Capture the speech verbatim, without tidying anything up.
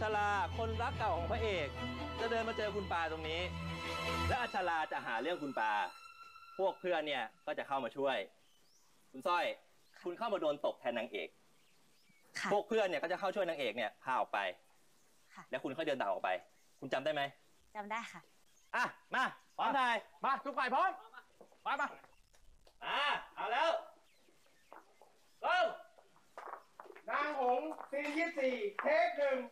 ชลาคนรักเก่าของพระเอกจะเดินมาเจอคุณปาตรงนี้และอัชราจะหาเรื่องคุณปาพวกเพื่อนเนี่ยก็จะเข้ามาช่วยคุณสร้อยคุณเข้ามาโดนตบแทนนางเอกพวกเพื่อนเนี่ยก็จะเข้าช่วยนางเอกเนี่ยพาออกไปแล้วคุณค่อยเดินตามออกไปคุณจำได้ไหมจำได้ค่ะอ่ะมาพร้อมถ่ายมาทุกฝ่ายพร้อมมามาอ่าเอาแล้วลงนางหงส์ซีนยี่สี่เทคหนึ่ง